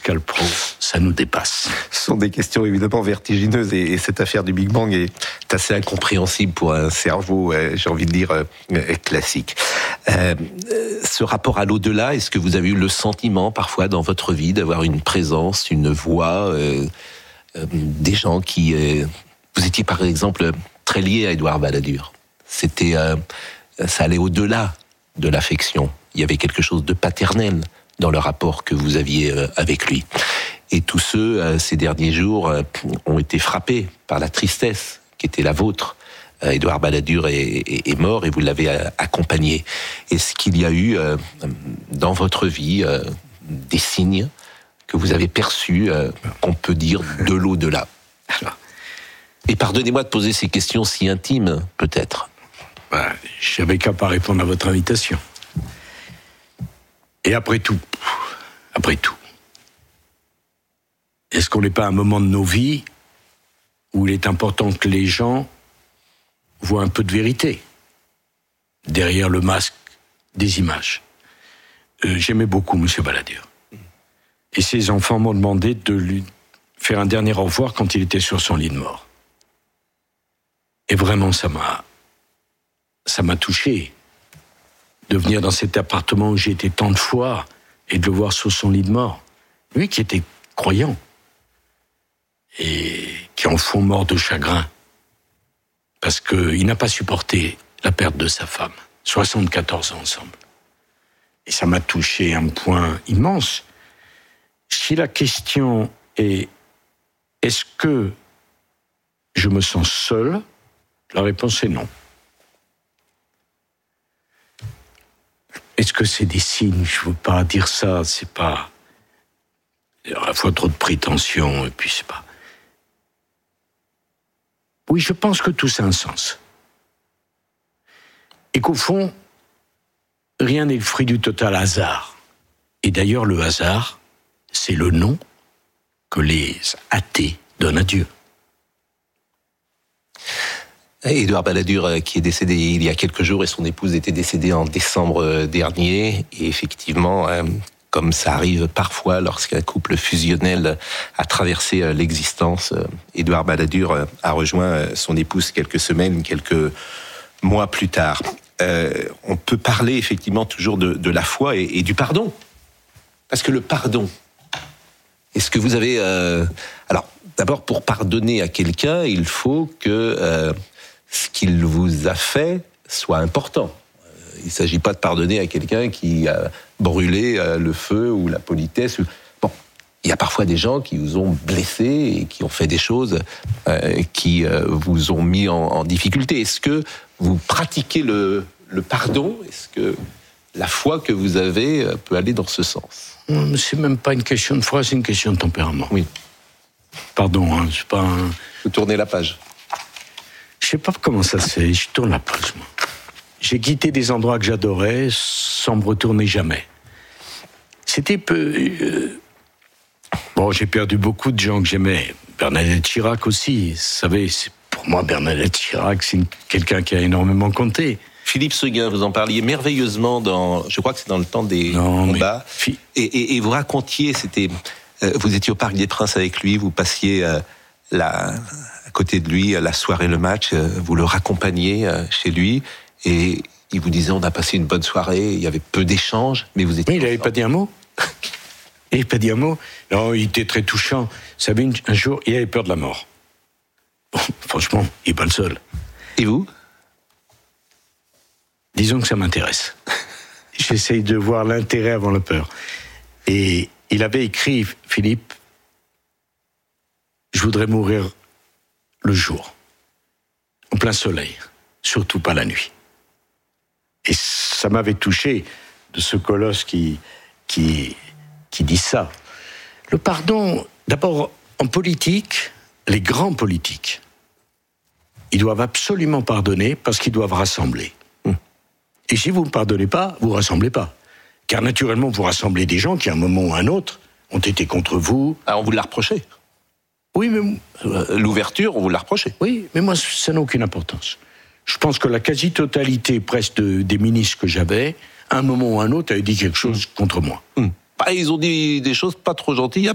Pascal Praud, ça nous dépasse. Ce sont des questions évidemment vertigineuses et cette affaire du Big Bang est assez incompréhensible pour un cerveau, j'ai envie de dire, classique. Ce rapport à l'au-delà, est-ce que vous avez eu le sentiment parfois dans votre vie d'avoir une présence, une voix, des gens qui... vous étiez par exemple très lié à Édouard Balladur. C'était, ça allait au-delà de l'affection. Il y avait quelque chose de paternel dans le rapport que vous aviez avec lui. Et tous ceux, ces derniers jours, ont été frappés par la tristesse qui était la vôtre. Édouard Balladur est mort et vous l'avez accompagné. Est-ce qu'il y a eu dans votre vie des signes que vous avez perçus, qu'on peut dire de l'au-delà? Et pardonnez-moi de poser ces questions si intimes, peut-être. J'avais qu'à pas répondre à votre invitation. Et après tout, est-ce qu'on n'est pas à un moment de nos vies où il est important que les gens voient un peu de vérité derrière le masque des images? J'aimais beaucoup M. Balladur. Et ses enfants m'ont demandé de lui faire un dernier au revoir quand il était sur son lit de mort. Et vraiment, ça m'a touché de venir dans cet appartement où j'ai été tant de fois et de le voir sur son lit de mort. Lui qui était croyant et qui en fond mort de chagrin parce qu'il n'a pas supporté la perte de sa femme. 74 ans ensemble. Et ça m'a touché à un point immense. Si la question est « est-ce que je me sens seul ?» La réponse est non. Est-ce que c'est des signes? Je ne veux pas dire ça, c'est pas... Il y a à la fois trop de prétention, et puis c'est pas... Oui, je pense que tout ça a un sens. Et qu'au fond, rien n'est le fruit du total hasard. Et d'ailleurs, le hasard, c'est le nom que les athées donnent à Dieu. Édouard Balladur qui est décédé il y a quelques jours et son épouse était décédée en décembre dernier. Et effectivement, comme ça arrive parfois lorsqu'un couple fusionnel a traversé l'existence, Édouard Balladur a rejoint son épouse quelques semaines, quelques mois plus tard. On peut parler effectivement toujours de la foi et du pardon. Parce que le pardon, est-ce que vous avez... Alors, d'abord, pour pardonner à quelqu'un, il faut que... ce qu'il vous a fait soit important. Il ne s'agit pas de pardonner à quelqu'un qui a brûlé le feu ou la politesse. Bon, il y a parfois des gens qui vous ont blessé et qui ont fait des choses qui vous ont mis en difficulté. Est-ce que vous pratiquez le pardon? Est-ce que la foi que vous avez peut aller dans ce sens? C'est même pas une question de foi, c'est une question de tempérament. Oui. Pardon, hein, c'est pas un... Vous tournez la page. Je sais pas comment ça se fait, je tourne la page, moi. J'ai quitté des endroits que j'adorais sans me retourner jamais. C'était peu... Bon, j'ai perdu beaucoup de gens que j'aimais. Bernadette Chirac aussi. Vous savez, pour moi, Bernadette Chirac, c'est quelqu'un qui a énormément compté. Philippe Seguin, vous en parliez merveilleusement dans... Je crois que c'est dans le temps des combats. Et vous racontiez, c'était... vous étiez au Parc des Princes avec lui, vous passiez... à côté de lui, la soirée, le match, vous le raccompagniez chez lui, et il vous disait on a passé une bonne soirée, il y avait peu d'échanges, mais vous étiez... Oui, il n'avait pas dit un mot. Il n'avait pas dit un mot. Non, il était très touchant. Vous savez, un jour, il avait peur de la mort. Bon, franchement, il n'est pas le seul. Et vous? Disons que ça m'intéresse. J'essaye de voir l'intérêt avant la peur. Et il avait écrit, Philippe, je voudrais mourir le jour, en plein soleil, surtout pas la nuit. Et ça m'avait touché de ce colosse qui dit ça. Le pardon, d'abord, en politique, les grands politiques, ils doivent absolument pardonner parce qu'ils doivent rassembler. Et si vous ne pardonnez pas, vous ne rassemblez pas. Car naturellement, vous rassemblez des gens qui, à un moment ou à un autre, ont été contre vous. Ah, on vous l'a reproché. Oui, mais... L'ouverture, on vous l'a reproché. Oui, mais moi, ça n'a aucune importance. Je pense que la quasi-totalité, presque, des ministres que j'avais, à un moment ou à un autre, avaient dit quelque chose contre moi. Ils ont dit des choses pas trop gentilles